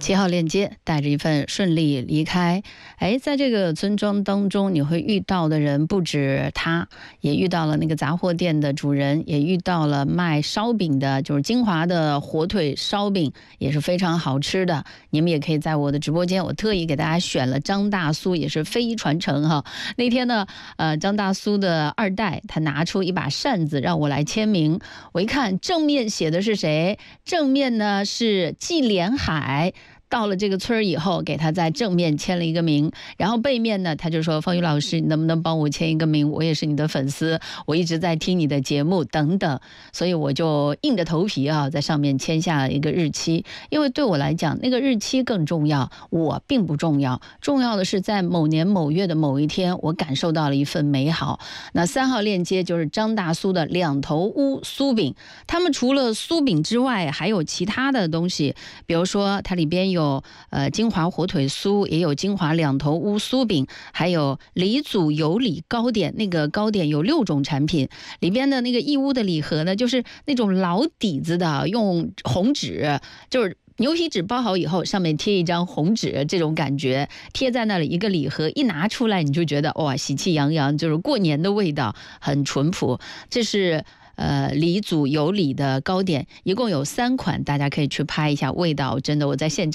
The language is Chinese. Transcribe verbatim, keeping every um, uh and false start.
七号链接带着一份顺利离开。哎，在这个村庄当中，你会遇到的人不止他，也遇到了那个杂货店的主人，也遇到了卖烧饼的，就是金华的火腿烧饼，也是非常好吃的。你们也可以在我的直播间，我特意给大家选了张大苏，也是非遗传承哈。那天呢，呃，张大苏的二代他拿出一把扇子让我来签名，我一看正面写的是谁？正面呢是纪连海。到了这个村儿以后，给他在正面签了一个名，然后背面呢，他就说：“方宇老师，你能不能帮我签一个名？我也是你的粉丝，我一直在听你的节目等等。”所以我就硬着头皮啊，在上面签下一个日期，因为对我来讲，那个日期更重要，我并不重要，重要的是在某年某月的某一天，我感受到了一份美好。那三号链接就是张大苏的两头乌酥饼，他们除了酥饼之外，还有其他的东西，比如说它里边有。有呃金华火腿酥，也有金华两头乌酥饼，还有黎祖有礼糕点。那个糕点有六种产品，里边的那个义乌的礼盒呢，就是那种老底子的，用红纸，就是牛皮纸包好以后，上面贴一张红纸，这种感觉贴在那里，一个礼盒一拿出来，你就觉得哇，喜气洋洋，就是过年的味道，很淳朴。这是。呃，黎祖有礼的糕点，一共有三款，大家可以去拍一下味道，真的我在现场。